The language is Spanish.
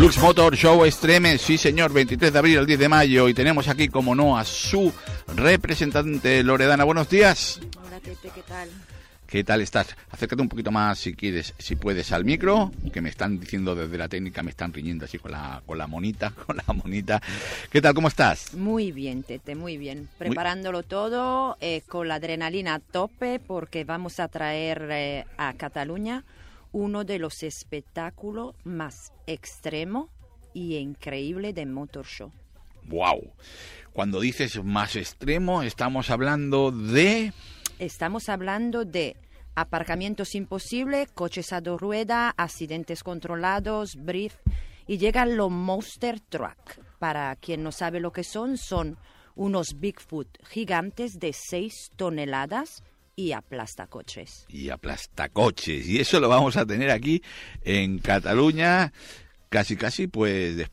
Lux Motor Show Extreme, sí señor, 23 de abril al 10 de mayo. Y tenemos aquí, como no, a su representante, Loredana. Buenos días. Hola, Tete, ¿qué tal? ¿Qué tal estás? Acércate un poquito más, si quieres, si puedes, al micro, que me están diciendo desde la técnica, me están riñendo así con la monita, ¿Qué tal, cómo estás? Muy bien, Tete, muy bien. Preparándolo todo con la adrenalina a tope, porque vamos a traer a Cataluña uno de los espectáculos más extremos y increíbles de Motor Show. ¡Wow! Cuando dices más extremo, estamos hablando de... Estamos hablando de aparcamientos imposibles, coches a dos ruedas, accidentes controlados, brief, y llegan los Monster Truck. Para quien no sabe lo que son unos Bigfoot gigantes de 6 toneladas y aplastacoches. Y aplastacoches. Y eso lo vamos a tener aquí en Cataluña, casi, pues después.